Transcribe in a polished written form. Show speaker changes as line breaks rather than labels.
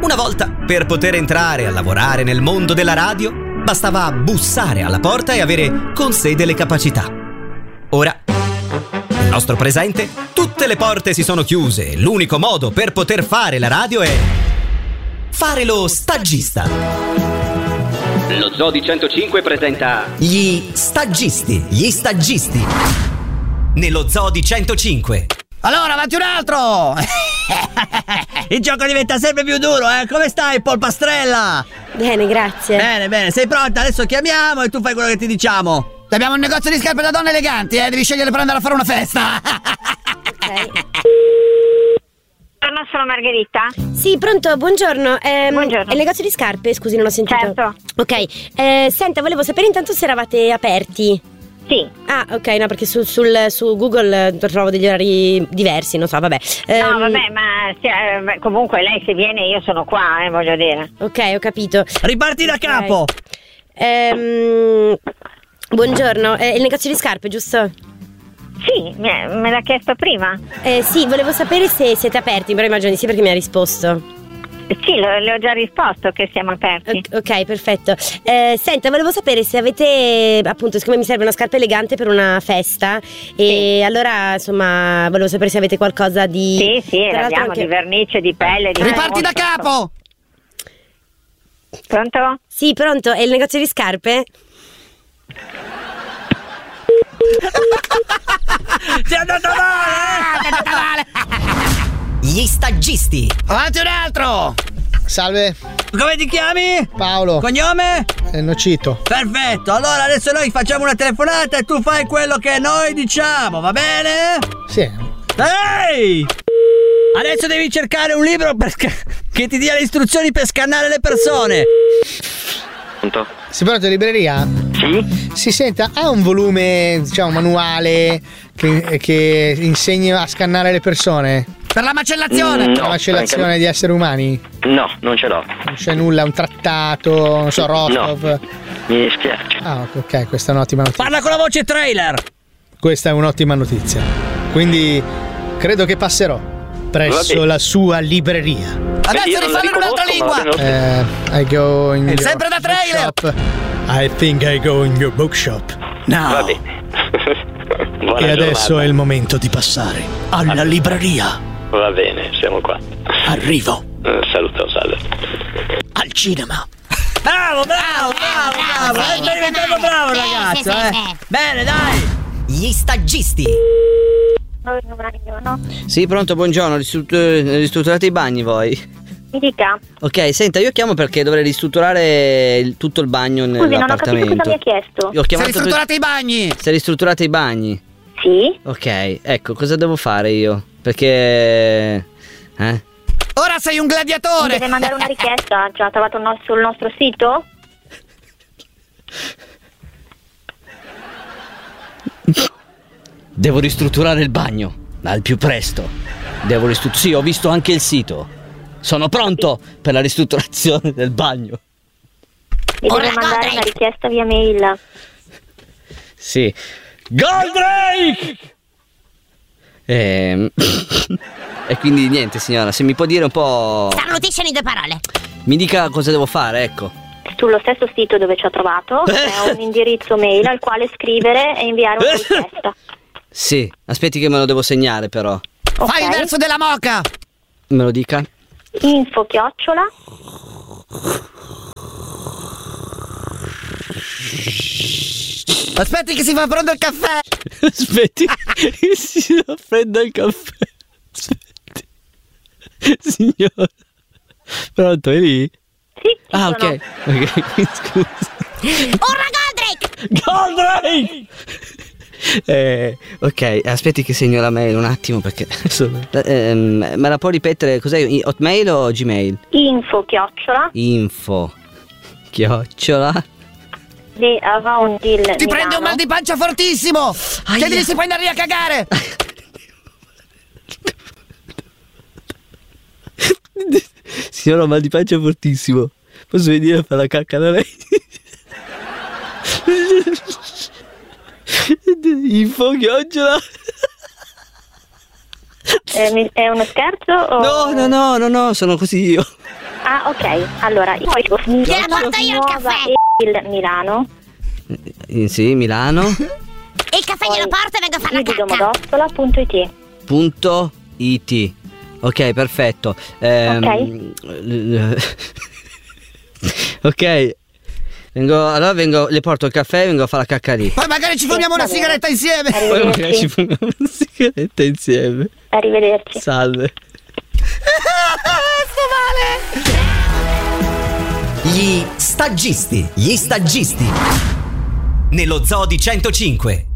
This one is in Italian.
Una volta, per poter entrare a lavorare nel mondo della radio, bastava bussare alla porta e avere con sé delle capacità. Ora, nel nostro presente, tutte le porte si sono chiuse e l'unico modo per poter fare la radio è fare lo stagista.
Lo Zoo di 105 presenta
Gli staggisti. Nello Zoo di 105.
Allora, avanti un altro! Il gioco diventa sempre più duro, eh? Come stai, Polpastrella?
Bene, grazie.
Bene, sei pronta? Adesso chiamiamo e tu fai quello che ti diciamo. Abbiamo un negozio di scarpe da donne eleganti, devi scegliere per andare a fare una festa.
Ok.
Sono Margherita.
Sì, pronto, buongiorno.
Buongiorno.
È il negozio di scarpe? Scusi, non ho sentito.
Certo.
Ok, senta, volevo sapere intanto se eravate aperti.
Sì.
Ah, ok, no, perché su Google trovo degli orari diversi, non so, vabbè.
No, vabbè, ma comunque lei se viene io sono qua, voglio dire.
Ok, ho capito.
Riparti da capo.
Buongiorno, è il negozio di scarpe, giusto?
Sì, me l'ha chiesto prima.
Sì, volevo sapere se siete aperti, però immagino di sì perché mi ha risposto.
Sì, le ho già risposto che siamo aperti.
Ok, perfetto. Senta, volevo sapere se avete, appunto, siccome mi serve una scarpa elegante per una festa, e allora, insomma, volevo sapere se avete qualcosa di...
Sì, abbiamo di vernice, di pelle, di...
Riparti da capo.
Pronto?
Sì, pronto, è il negozio di scarpe?
Ti è andata male!
Gli staggisti.
Avanti un altro!
Salve,
Come ti chiami?
Paolo.
Cognome?
Nocito.
Perfetto, allora adesso noi facciamo una telefonata e tu fai quello che noi diciamo, va bene?
Sì.
Ehi! Adesso devi cercare un libro che ti dia le istruzioni per scannare le persone.
Pronto?
Si pronto, libreria?
Sì?
Si senta, ha un volume, diciamo, manuale che insegna a scannare le persone?
Per la macellazione.
La macellazione di esseri umani?
No, non ce l'ho.
Non c'è nulla, un trattato, non so, Rostov?
No, mi dispiace.
Ah, ok, questa è un'ottima notizia.
Parla con la voce trailer.
Questa è un'ottima notizia. Quindi credo che passerò presso la sua libreria.
Adesso rifallo in un'altra lingua.
I go in your
sempre da trailer.
bookshop. I think I go in your bookshop.
No.
Va bene. Buona
E adesso
giornata.
è il momento di passare alla libreria.
Va bene, siamo qua.
Arrivo
Saluto, salve.
al cinema.
Bravo. Stai diventando bravo, ragazzo, Bene, dai.
Gli staggisti.
Sì, pronto, buongiorno, ristrutturate i bagni voi?
Mi dica.
Ok, senta, io chiamo perché dovrei ristrutturare tutto il bagno
Scusi, non ho capito
nell'appartamento.
cosa mi ha chiesto.
Io ho
Se
chiamato
ristrutturate i bagni.
Se ristrutturate i bagni.
Sì?
Ok, ecco, cosa devo fare io? Perché...
Ora sei un
Mi
gladiatore.
deve mandare una richiesta. Già trovato sul nostro sito?
Devo ristrutturare il bagno, al più presto. Sì, ho visto anche il sito. Sono pronto per la ristrutturazione del bagno.
Mi deve mandare una richiesta via mail.
Sì. Goldrake! E quindi niente, signora, se mi può dire un po'...
Starnutisce in 2 parole.
Mi dica cosa devo fare, ecco.
Sullo stesso sito dove ci ha trovato c'è un indirizzo mail al quale scrivere e inviare una richiesta.
Sì, aspetti che me lo devo segnare però.
Ok.
Fai il verso della moca.
Me lo dica?
Info chiocciola.
Aspetti che si fa pronto il caffè.
Aspetti che si prenda il caffè. Aspetti. Signora. Pronto, è lì?
Sì,
Ah,
sono.
ok, scusa.
Urla Goldrake!
Goldrake! Ok, aspetti che segno la mail un attimo perché me la può ripetere? Cos'è? Hotmail o Gmail?
Info chiocciola.
Info chiocciola
Di Avondil.
Ti prende un mal di pancia fortissimo. Chiedili se puoi andare via a cagare.
Signora, ho mal di pancia fortissimo. Posso venire a fare la cacca da lei? Info chiocciola.
È uno scherzo o...
No, sono così io.
Ah, ok. Allora, poi
Gliela porto io il caffè.
il Milano.
Sì, Milano.
Il caffè glielo porto e vengo a fare la cacca.
Domodossola.it.
Ok, perfetto. Ok. Vengo, le porto il caffè e vengo a fare la cacca lì.
Poi magari ci fumiamo una sigaretta insieme.
Poi magari ci fumiamo una sigaretta insieme.
Arrivederci.
Salve.
Sto male.
Gli stagisti. Nello Zoo di 105.